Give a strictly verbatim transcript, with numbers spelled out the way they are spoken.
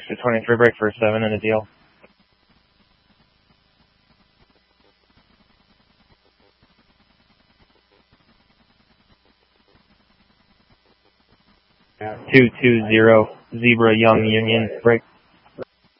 exit twenty-three, break for seven and a deal. two two zero, Zebra Young Union, break.